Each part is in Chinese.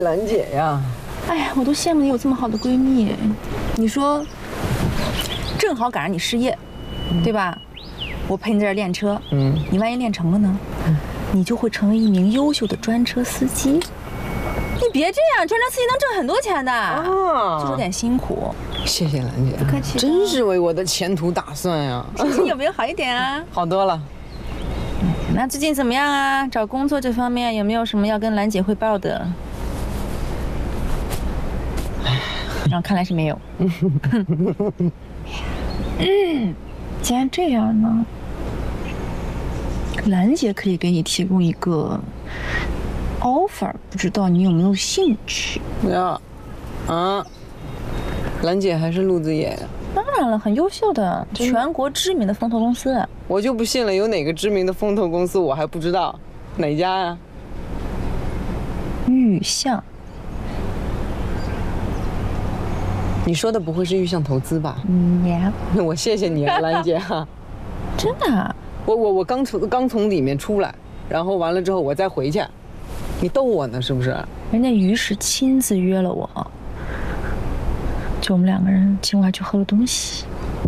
兰姐呀， 哎呀，我都羡慕你有这么好的闺蜜。你说，正好赶上你失业，对吧？我陪你在这练车，你万一练成了呢？你就会成为一名优秀的专车司机。你别这样，专车司机能挣很多钱的啊，就有点辛苦。 谢谢兰姐， 不客气， 真是为我的前途打算呀。 心情有没有好一点啊？ 好多了。 那最近怎么样啊？找工作这方面有没有什么要跟兰姐汇报的？看来是没有。既然这样呢，兰姐可以给你提供一个 offer， 不知道你有没有兴趣？ 呀，啊，兰姐还是路子野呀？ 当然了，很优秀的，全国知名的风投公司。 我就不信了，有哪个知名的风投公司我还不知道？哪家呀？ 玉象。 你说的不会是玉象投资吧？ 呀。 我谢谢你啊，兰姐哈。 真的啊？ 我刚从里面出来，然后完了之后我再回去，你逗我呢是不是？ 人家于是亲自约了我，就我们两个人请我还去喝了东西。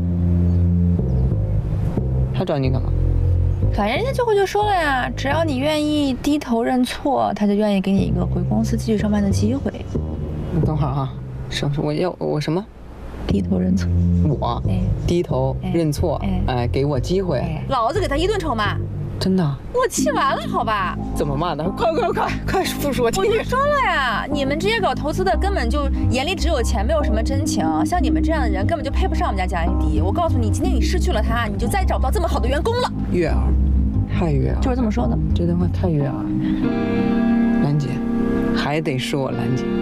他找你干嘛？ 反正人家最后就说了呀，只要你愿意低头认错，他就愿意给你一个回公司继续上班的机会。 你等会儿哈，我什么？ 低头认错。 我低头认错，哎，给我机会。 老子给他一顿臭骂。 真的？ 我气完了，好吧？ 怎么骂的？快复述我听。 我就说了呀，你们这些搞投资的根本就眼里只有钱，没有什么真情。像你们这样的人根本就配不上我们家江一迪。我告诉你，今天你失去了他，你就再也找不到这么好的员工了。 悦耳，太悦耳， 就是这么说的。 这段话太悦耳。兰姐，还得是我兰姐。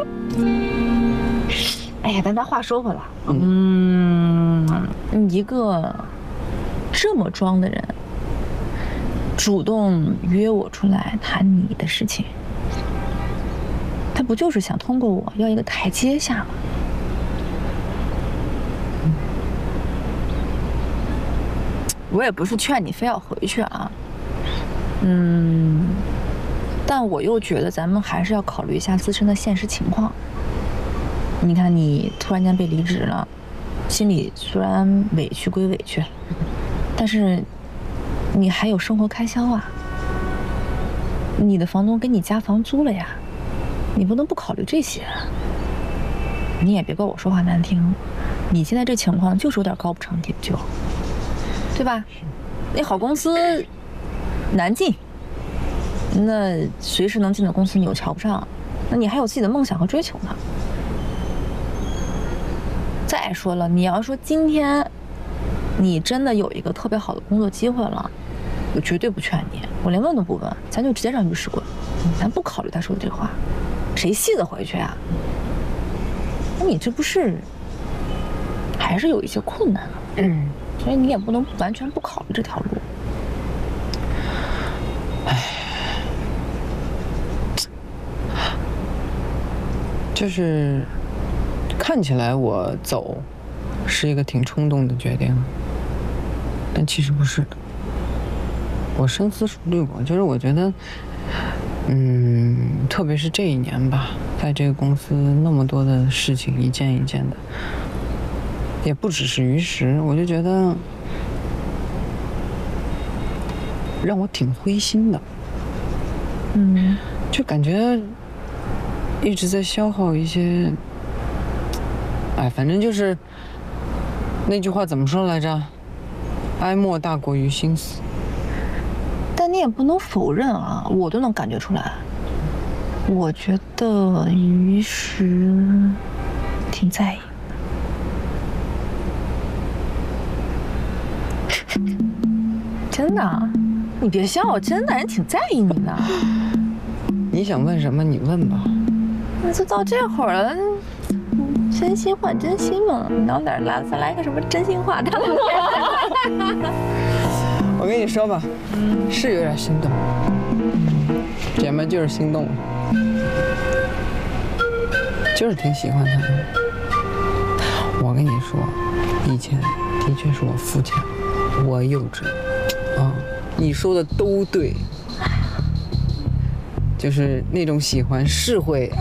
哎呀，咱话说回来，一个这么装的人，主动约我出来谈你的事情，他不就是想通过我要一个台阶下吗？我也不是劝你非要回去啊，但我又觉得咱们还是要考虑一下自身的现实情况。你看，你突然间被离职了，心里虽然委屈归委屈，但是你还有生活开销啊。你的房东给你加房租了呀，你不能不考虑这些。你也别怪我说话难听，你现在这情况就是有点高不成低不就，对吧？那好公司难进，那随时能进的公司你又瞧不上，那你还有自己的梦想和追求呢。再说了，你要说今天你真的有一个特别好的工作机会了，我绝对不劝你，我连问都不问，咱就直接让律师滚，咱不考虑他说的这话，谁细得回去啊？那你这不是还是有一些困难了？所以你也不能完全不考虑这条路。 就是看起来我走是一个挺冲动的决定，但其实不是的。我深思熟虑过，就是我觉得，特别是这一年吧，在这个公司那么多的事情一件一件的，也不只是于时，我就觉得让我挺灰心的。就感觉一直在消耗一些，反正就是那句话怎么说来着？哀莫大过于心死。 但你也不能否认啊，我都能感觉出来。我觉得于时挺在意。真的，你别笑，真的人挺在意你的。 你想问什么？你问吧。 那都到这会儿了，真心换真心嘛，聊点咱来个什么真心话？ 我跟你说吧，是有点心动，姐们就是心动了，就是挺喜欢他的。我跟你说，以前的确是我肤浅，我幼稚，你说的都对。就是那种喜欢是会